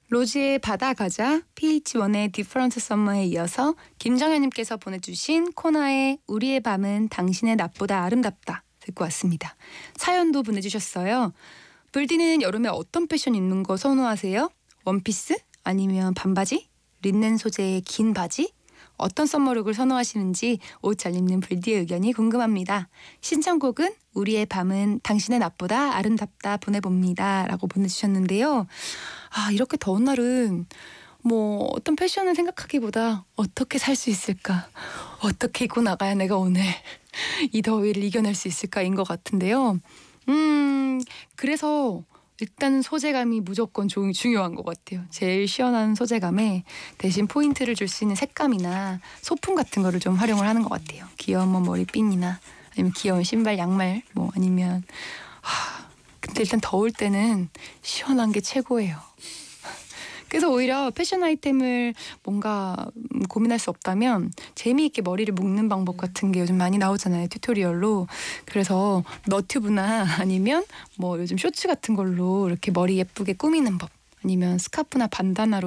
로지의 바다 가자, PH1의 디퍼런트 썸머에 이어서 김정현님께서 보내주신 코나의 우리의 밤은 당신의 낮보다 아름답다 듣고 왔습니다. 사연도 보내주셨어요. 불디는 여름에 어떤 패션 입는 거 선호하세요? 원피스? 아니면 반바지? 린넨 소재의 긴 바지? 어떤 썸머룩을 선호하시는지 옷 잘 입는 불디의 의견이 궁금합니다. 신청곡은 우리의 밤은 당신의 낮보다 아름답다 보내봅니다 라고 보내주셨는데요. 이렇게 더운 날은 뭐 어떤 패션을 생각하기보다 어떻게 살 수 있을까, 어떻게 입고 나가야 내가 오늘 이 더위를 이겨낼 수 있을까인 것 같은데요. 그래서 일단 소재감이 무조건 중요한 것 같아요. 제일 시원한 소재감에 대신 포인트를 줄 수 있는 색감이나 소품 같은 거를 좀 활용을 하는 것 같아요. 귀여운 뭐 머리핀이나 아니면 귀여운 신발, 양말 뭐 아니면 근데 일단 더울 때는 시원한 게 최고예요. 그래서 오히려 패션 아이템을 뭔가 고민할 수 없다면 재미있게 머리를 묶는 방법 같은 게 요즘 많이 나오잖아요. 튜토리얼로. 그래서 너튜브나 아니면 뭐 요즘 쇼츠 같은 걸로 이렇게 머리 예쁘게 꾸미는 법, 아니면 스카프나 반다나로